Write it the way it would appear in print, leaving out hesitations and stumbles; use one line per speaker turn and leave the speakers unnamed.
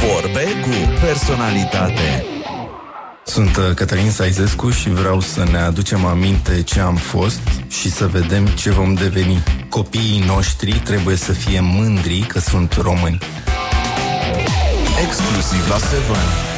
Vorbe cu personalitate.
Sunt Cătălin Saizescu și vreau să ne aducem aminte ce am fost și să vedem ce vom deveni. Copiii noștri trebuie să fie mândri că sunt români.
Exclusiv la 7.